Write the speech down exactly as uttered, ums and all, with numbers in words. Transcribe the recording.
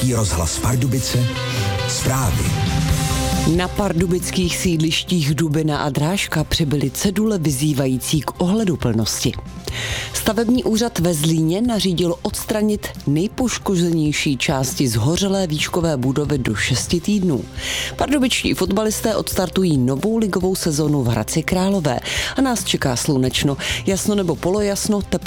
Český rozhlas Pardubice, zprávy. Na pardubických sídlištích Dubina a Drážka přibyly cedule vyzývající k ohleduplnosti. Stavební úřad ve Zlíně nařídil odstranit nejpoškozenější části zhořelé výškové budovy do šesti týdnů. Pardubičtí fotbalisté odstartují novou ligovou sezonu v Hradci Králové a nás čeká slunečno, jasno nebo polojasno,